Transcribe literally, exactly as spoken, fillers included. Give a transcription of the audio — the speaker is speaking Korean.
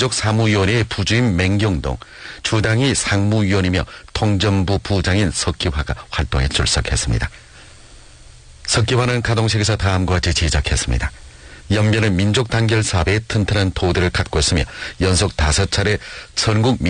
민족사무위원회의 부주임 맹경동, 주당이 상무위원이며 통전부 부장인 석기화가 활동에 출석했습니다. 석기화는 가동식에서 다음과 같이 지적했습니다. 연변은 민족 단결 사업에 튼튼한 토대를 갖고 있으며 연속 다섯 차례 전국